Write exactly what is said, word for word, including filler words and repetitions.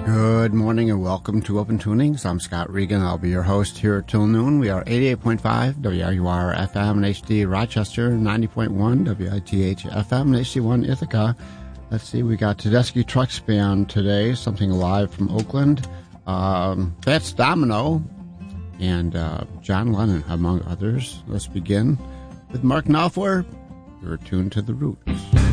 Good morning and welcome to Open Tunings. I'm Scott Regan. I'll be your host here till noon. We are eighty-eight point five W R U R F M and H D Rochester, ninety point one W I T H F M and H D one Ithaca. Let's see, we got Tedeschi Trucks Band today, something live from Oakland. Um, Fats Domino and uh, John Lennon, among others. Let's begin with Mark Knopfler. You're tuned to the Roots.